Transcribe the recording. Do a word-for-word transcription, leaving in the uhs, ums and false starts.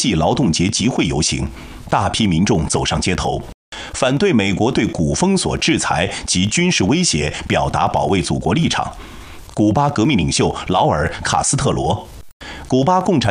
际劳动节集会游行，大批民众走上街头，反对美国对古封锁、制裁及军事威胁，表达保卫祖国立场。古巴革命领袖劳尔·卡斯特罗、古巴共产